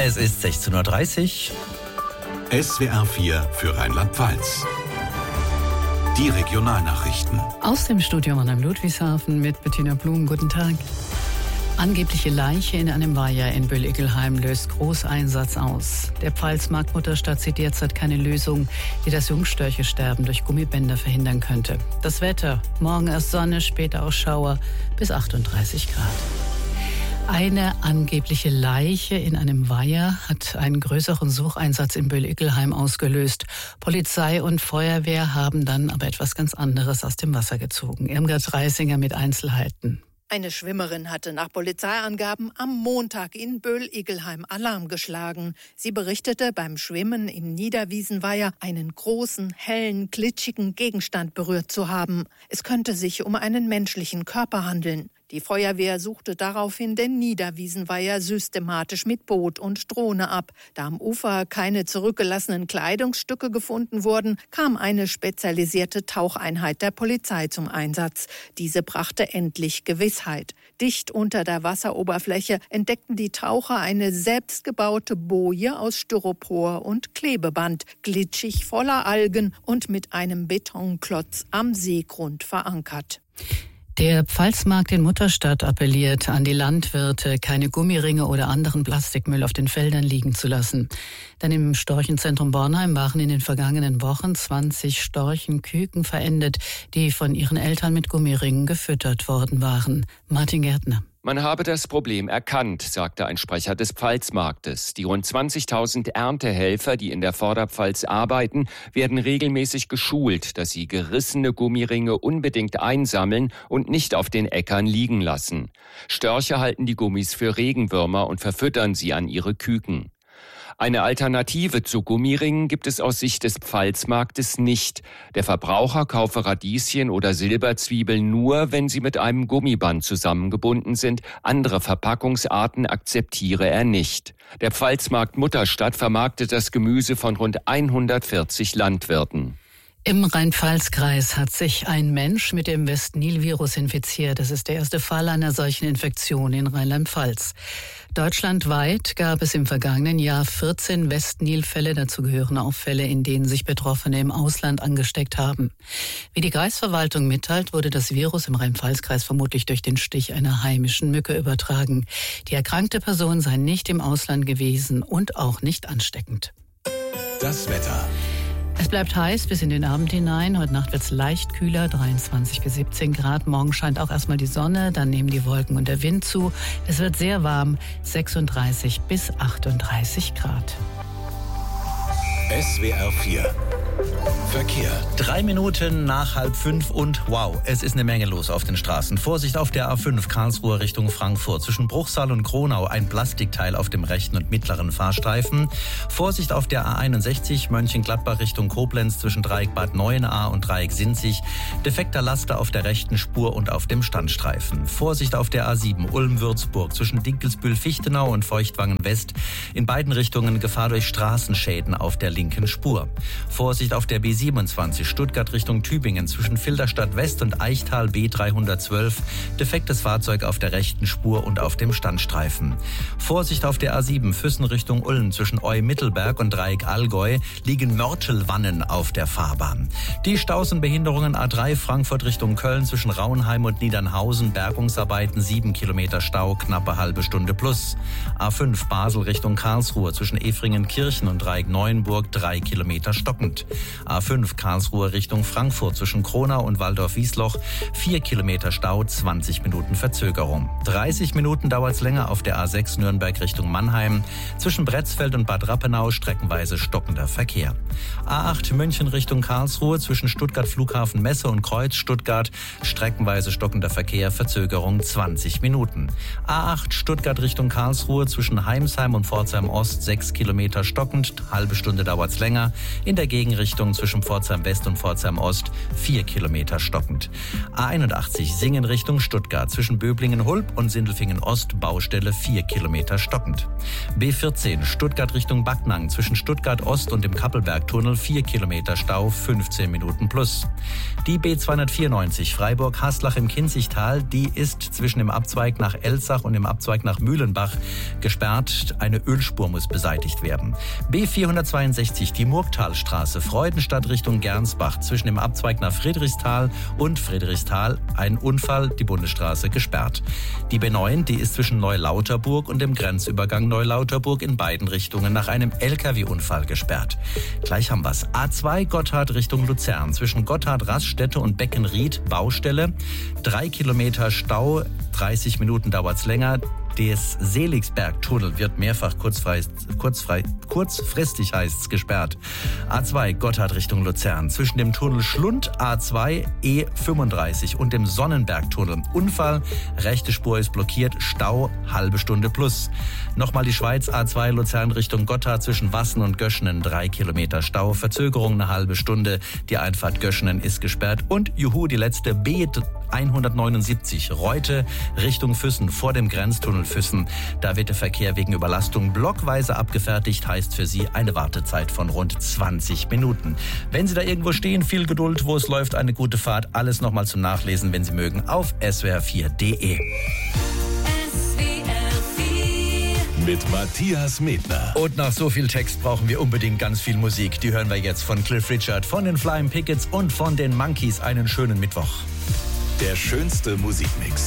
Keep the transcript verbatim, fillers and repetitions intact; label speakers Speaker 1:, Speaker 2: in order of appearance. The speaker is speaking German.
Speaker 1: Es ist sechzehn Uhr dreißig.
Speaker 2: S W R vier für Rheinland-Pfalz. Die Regionalnachrichten.
Speaker 3: Aus dem Studio Mannheim Ludwigshafen mit Bettina Blum. Guten Tag. Angebliche Leiche in einem Weiher in Böll-Iggelheim löst Großeinsatz aus. Der Pfalzmarkt Mutterstadt sieht derzeit keine Lösung, die das Jungstörchesterben durch Gummibänder verhindern könnte. Das Wetter: morgen erst Sonne, später auch Schauer bis achtunddreißig Grad. Eine angebliche Leiche in einem Weiher hat einen größeren Sucheinsatz in Böll-Iggelheim ausgelöst. Polizei und Feuerwehr haben dann aber etwas ganz anderes aus dem Wasser gezogen. Irmgard Reisinger mit Einzelheiten.
Speaker 4: Eine Schwimmerin hatte nach Polizeiangaben am Montag in Böll-Iggelheim Alarm geschlagen. Sie berichtete, beim Schwimmen im Niederwiesenweiher einen großen, hellen, glitschigen Gegenstand berührt zu haben. Es könnte sich um einen menschlichen Körper handeln. Die Feuerwehr suchte daraufhin den Niederwiesenweiher systematisch mit Boot und Drohne ab. Da am Ufer keine zurückgelassenen Kleidungsstücke gefunden wurden, kam eine spezialisierte Taucheinheit der Polizei zum Einsatz. Diese brachte endlich Gewissheit. Dicht unter der Wasseroberfläche entdeckten die Taucher eine selbstgebaute Boje aus Styropor und Klebeband, glitschig voller Algen und mit einem Betonklotz am Seegrund verankert.
Speaker 3: Der Pfalzmarkt in Mutterstadt appelliert an die Landwirte, keine Gummiringe oder anderen Plastikmüll auf den Feldern liegen zu lassen. Denn im Storchenzentrum Bornheim waren in den vergangenen Wochen zwanzig Storchenküken verendet, die von ihren Eltern mit Gummiringen gefüttert worden waren. Martin Gärtner.
Speaker 5: Man habe das Problem erkannt, sagte ein Sprecher des Pfalzmarktes. Die rund zwanzigtausend Erntehelfer, die in der Vorderpfalz arbeiten, werden regelmäßig geschult, dass sie gerissene Gummiringe unbedingt einsammeln und nicht auf den Äckern liegen lassen. Störche halten die Gummis für Regenwürmer und verfüttern sie an ihre Küken. Eine Alternative zu Gummiringen gibt es aus Sicht des Pfalzmarktes nicht. Der Verbraucher kaufe Radieschen oder Silberzwiebeln nur, wenn sie mit einem Gummiband zusammengebunden sind. Andere Verpackungsarten akzeptiere er nicht. Der Pfalzmarkt Mutterstadt vermarktet das Gemüse von rund hundertvierzig Landwirten.
Speaker 3: Im Rhein-Pfalz-Kreis hat sich ein Mensch mit dem West-Nil-Virus infiziert. Das ist der erste Fall einer solchen Infektion in Rheinland-Pfalz. Deutschlandweit gab es im vergangenen Jahr vierzehn West-Nil-Fälle. Dazu gehören auch Fälle, in denen sich Betroffene im Ausland angesteckt haben. Wie die Kreisverwaltung mitteilt, wurde das Virus im Rhein-Pfalz-Kreis vermutlich durch den Stich einer heimischen Mücke übertragen. Die erkrankte Person sei nicht im Ausland gewesen und auch nicht ansteckend.
Speaker 2: Das Wetter.
Speaker 3: Es bleibt heiß bis in den Abend hinein. Heute Nacht wird es leicht kühler, dreiundzwanzig bis siebzehn Grad. Morgen scheint auch erstmal die Sonne, dann nehmen die Wolken und der Wind zu. Es wird sehr warm, sechsunddreißig bis achtunddreißig Grad.
Speaker 2: S W R vier Verkehr.
Speaker 1: Drei Minuten nach halb fünf und wow, es ist eine Menge los auf den Straßen. Vorsicht auf der A fünf Karlsruhe Richtung Frankfurt. Zwischen Bruchsal und Kronau ein Plastikteil auf dem rechten und mittleren Fahrstreifen. Vorsicht auf der A einundsechzig Mönchengladbach Richtung Koblenz zwischen Dreieck Bad Neuenahr und Dreieck Sinzig. Defekter Laster auf der rechten Spur und auf dem Standstreifen. Vorsicht auf der A sieben Ulm-Würzburg zwischen Dinkelsbühl-Fichtenau und Feuchtwangen West. In beiden Richtungen Gefahr durch Straßenschäden auf der linken Spur. Vorsicht auf der B siebenundzwanzig Stuttgart Richtung Tübingen zwischen Filderstadt West und Eichtal B dreihundertzwölf. Defektes Fahrzeug auf der rechten Spur und auf dem Standstreifen. Vorsicht auf der A sieben Füssen Richtung Ulm zwischen Eu-Mittelberg und Dreieck Allgäu liegen Mörtelwannen auf der Fahrbahn. Die Staus und Behinderungen A drei Frankfurt Richtung Köln zwischen Rauenheim und Niedernhausen. Bergungsarbeiten sieben Kilometer Stau, knappe halbe Stunde plus. A fünf Basel Richtung Karlsruhe zwischen Efringen-Kirchen und Dreieck Neuenburg drei Kilometer stockend. A fünf Karlsruhe Richtung Frankfurt zwischen Kronau und Waldorf-Wiesloch vier Kilometer Stau, zwanzig Minuten Verzögerung. dreißig Minuten dauert es länger auf der A sechs Nürnberg Richtung Mannheim. Zwischen Bretzfeld und Bad Rappenau streckenweise stockender Verkehr. A acht München Richtung Karlsruhe zwischen Stuttgart Flughafen Messe und Kreuz Stuttgart streckenweise stockender Verkehr, Verzögerung zwanzig Minuten. A acht Stuttgart Richtung Karlsruhe zwischen Heimsheim und Pforzheim Ost sechs Kilometer stockend, halbe Stunde dauert es länger. In der Gegenrichtung Richtung zwischen Pforzheim West und Pforzheim Ost vier Kilometer stockend. A einundachtzig Singen Richtung Stuttgart zwischen Böblingen-Hulb und Sindelfingen Ost Baustelle vier Kilometer stockend. B vierzehn Stuttgart Richtung Backnang zwischen Stuttgart Ost und dem Kappelbergtunnel vier Kilometer Stau, fünfzehn Minuten plus. Die B zweihundertvierundneunzig Freiburg-Haslach im Kinzigtal, die ist zwischen dem Abzweig nach Elzach und dem Abzweig nach Mühlenbach gesperrt. Eine Ölspur muss beseitigt werden. B vierhundertzweiundsechzig die Murgtalstraße Freudenstadt Richtung Gernsbach zwischen dem Abzweig nach Friedrichsthal und Friedrichsthal ein Unfall, die Bundesstraße gesperrt. Die B neun, die ist zwischen Neulauterburg und dem Grenzübergang Neulauterburg in beiden Richtungen nach einem L K W-Unfall gesperrt. Gleich haben wir's. A zwei Gotthard Richtung Luzern zwischen Gotthard, Raststätte und Beckenried Baustelle. Drei Kilometer Stau, dreißig Minuten dauert's länger. Das Seligsbergtunnel wird mehrfach kurzfrei, kurzfrei, kurzfristig heißt's, gesperrt. A zwei Gotthard Richtung Luzern zwischen dem Tunnel Schlund A zwei E fünfunddreißig und dem Sonnenbergtunnel. Unfall, rechte Spur ist blockiert, Stau, halbe Stunde plus. Nochmal die Schweiz A zwei Luzern Richtung Gotthard zwischen Wassen und Göschenen, drei Kilometer Stau, Verzögerung eine halbe Stunde. Die Einfahrt Göschenen ist gesperrt und juhu, die letzte B hundertneunundsiebzig Reute Richtung Füssen vor dem Grenztunnel Füssen. Da wird der Verkehr wegen Überlastung blockweise abgefertigt, heißt für Sie eine Wartezeit von rund zwanzig Minuten. Wenn Sie da irgendwo stehen, viel Geduld, wo es läuft, eine gute Fahrt. Alles nochmal zum Nachlesen, wenn Sie mögen, auf S W R vier Punkt de.
Speaker 2: Mit Matthias Medner.
Speaker 1: Und nach so viel Text brauchen wir unbedingt ganz viel Musik. Die hören wir jetzt von Cliff Richard, von den Flying Pickets und von den Monkeys. Einen schönen Mittwoch.
Speaker 2: Der schönste Musikmix.